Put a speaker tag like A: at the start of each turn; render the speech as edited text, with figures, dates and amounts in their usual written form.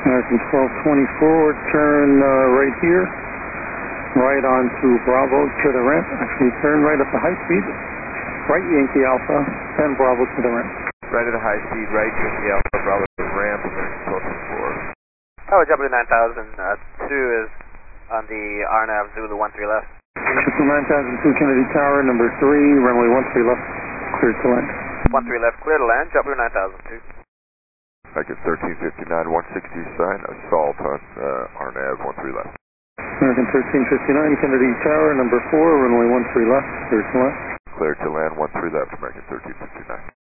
A: American 1224, turn right here, right onto Bravo to the ramp. Actually, turn right up to high speed, right Yankee Alpha, then Bravo to the ramp.
B: Right at a high speed, right Yankee Alpha, Bravo to the ramp, American 1224.
C: Tower W9000, 2 is on the RNAV Zulu 13 left.
A: Triple 9002 Kennedy Tower, number 3, runway 13 left, cleared to land.
C: 13 left, clear to land, W9002.
B: American 1359, 160 sign, assault on RNAV 13 left.
A: American 1359 Kennedy Tower, number 4, runway 13 left, cleared to land.
B: Cleared to land 13 left, American 1359.